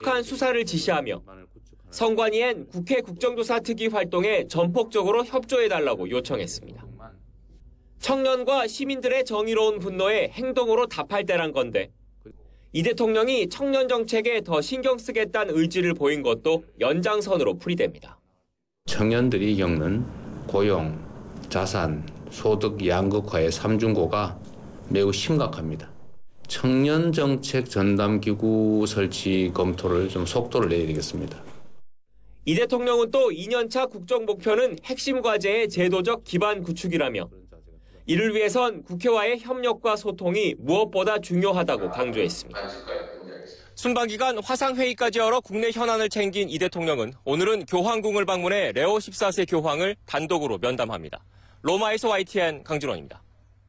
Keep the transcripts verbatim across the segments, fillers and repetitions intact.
한 수사를 지시하며 선관위엔 국회 국정조사 특위 활동에 전폭적으로 협조해달라고 요청했습니다. 청년과 시민들의 정의로운 분노에 행동으로 답할 때란 건데 이 대통령이 청년 정책에 더 신경 쓰겠다는 의지를 보인 것도 연장선으로 풀이됩니다. 청년들이 겪는 고용, 자산, 소득 양극화의 삼중고가 매우 심각합니다. 청년 정책 전담기구 설치 검토를 좀 속도를 내야 되겠습니다. 이 대통령은 또 이 년차 국정 목표는 핵심 과제의 제도적 기반 구축이라며 이를 위해선 국회와의 협력과 소통이 무엇보다 중요하다고 강조했습니다. 순방기간 화상회의까지 열어 국내 현안을 챙긴 이 대통령은 오늘은 교황궁을 방문해 레오 십사 세 교황을 단독으로 면담합니다. 로마에서 와이티엔 강준원입니다.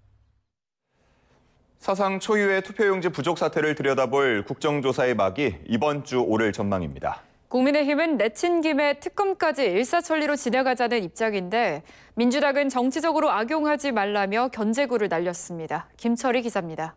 사상 초유의 투표용지 부족 사태를 들여다볼 국정조사의 막이 이번 주 오를 전망입니다. 국민의힘은 내친 김에 특검까지 일사천리로 진행하자는 입장인데 민주당은 정치적으로 악용하지 말라며 견제구를 날렸습니다. 김철희 기자입니다.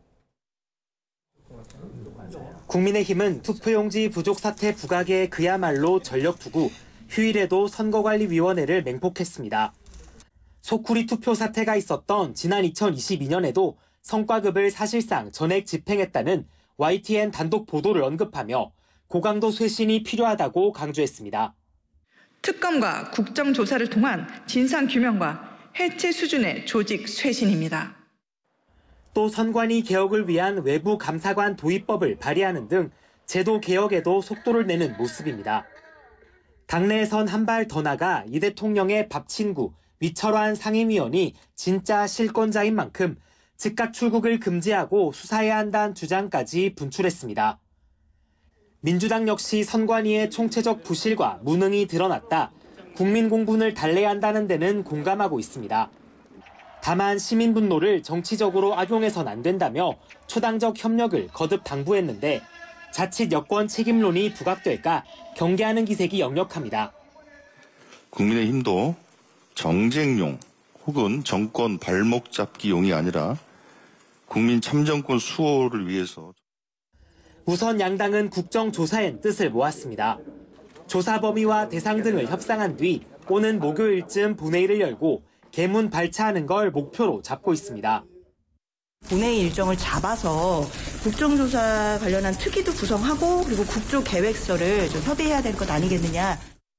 국민의힘은 투표용지 부족 사태 부각에 그야말로 전력 투구, 휴일에도 선거관리위원회를 맹폭했습니다. 소쿠리 투표 사태가 있었던 지난 이천이십이 년에도 성과급을 사실상 전액 집행했다는 와이티엔 단독 보도를 언급하며 고강도 쇄신이 필요하다고 강조했습니다. 특검과 국정조사를 통한 진상규명과 해체 수준의 조직 쇄신입니다. 또 선관위 개혁을 위한 외부 감사관 도입법을 발의하는 등 제도 개혁에도 속도를 내는 모습입니다. 당내에선 한 발 더 나가 이 대통령의 밥친구 위철환 상임위원이 진짜 실권자인 만큼 즉각 출국을 금지하고 수사해야 한다는 주장까지 분출했습니다. 민주당 역시 선관위의 총체적 부실과 무능이 드러났다. 국민 공분을 달래야 한다는 데는 공감하고 있습니다. 다만 시민 분노를 정치적으로 악용해선 안 된다며 초당적 협력을 거듭 당부했는데 자칫 여권 책임론이 부각될까 경계하는 기색이 역력합니다. 국민의힘도 정쟁용 혹은 정권 발목 잡기용이 아니라 국민 참정권 수호를 위해서 우선 양당은 국정조사엔 뜻을 모았습니다. 조사 범위와 대상 등을 협상한 뒤 오는 목요일쯤 본회의를 열고 개문 발차하는 걸 목표로 잡고 있습니다. 본회의 일정을 잡아서 국정조사 관련한 특위도 구성하고 그리고 국조계획서를 좀 협의해야 될 것 아니겠느냐.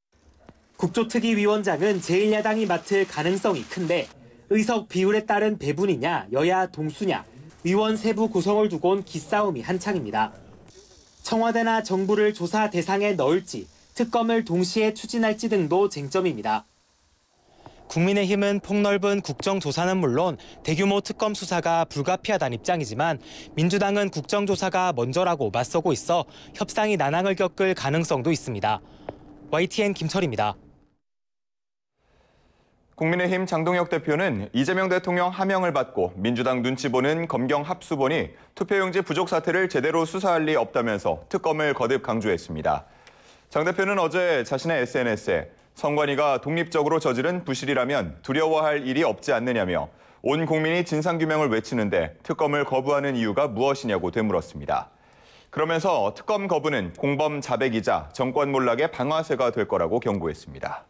국조특위위원장은 제일 야당이 맡을 가능성이 큰데 의석 비율에 따른 배분이냐 여야 동수냐 위원 세부 구성을 두곤 기싸움이 한창입니다. 청와대나 정부를 조사 대상에 넣을지 특검을 동시에 추진할지 등도 쟁점입니다. 국민의힘은 폭넓은 국정조사는 물론 대규모 특검 수사가 불가피하다는 입장이지만 민주당은 국정조사가 먼저라고 맞서고 있어 협상이 난항을 겪을 가능성도 있습니다. 와이티엔 김철입니다. 국민의힘 장동혁 대표는 이재명 대통령 하명을 받고 민주당 눈치 보는 검경 합수본이 투표용지 부족 사태를 제대로 수사할 리 없다면서 특검을 거듭 강조했습니다. 장 대표는 어제 자신의 에스엔에스에 선관위가 독립적으로 저지른 부실이라면 두려워할 일이 없지 않느냐며 온 국민이 진상규명을 외치는데 특검을 거부하는 이유가 무엇이냐고 되물었습니다. 그러면서 특검 거부는 공범 자백이자 정권 몰락의 방아쇠가 될 거라고 경고했습니다.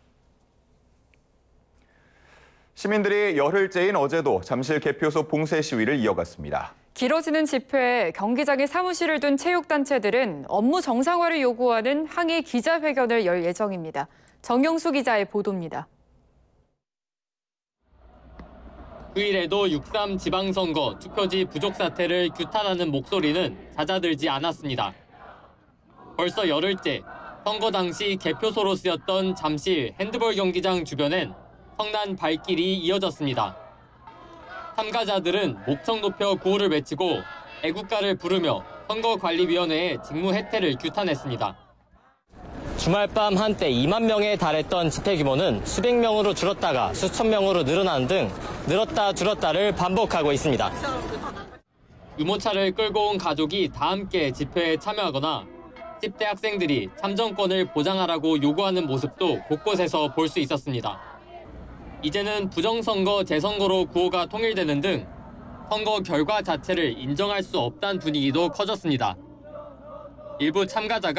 시민들이 열흘째인 어제도 잠실 개표소 봉쇄 시위를 이어갔습니다. 길어지는 집회에 경기장에 사무실을 둔 체육단체들은 업무 정상화를 요구하는 항의 기자회견을 열 예정입니다. 정영수 기자의 보도입니다. 휴일에도 육삼 지방선거 투표지 부족 사태를 규탄하는 목소리는 잦아들지 않았습니다. 벌써 열흘째 선거 당시 개표소로 쓰였던 잠실 핸드볼 경기장 주변엔 성난 발길이 이어졌습니다. 참가자들은 목청 높여 구호를 외치고 애국가를 부르며 선거관리위원회의 직무 해태를 규탄했습니다. 주말 밤 한때 이만 명에 달했던 집회 규모는 수백 명으로 줄었다가 수천 명으로 늘어나는 등 늘었다 줄었다를 반복하고 있습니다. 유모차를 끌고 온 가족이 다 함께 집회에 참여하거나 십 대 학생들이 참정권을 보장하라고 요구하는 모습도 곳곳에서 볼 수 있었습니다. 이제는 부정선거 재선거로 구호가 통일되는 등 선거 결과 자체를 인정할 수 없다는 분위기도 커졌습니다. 일부 참가자가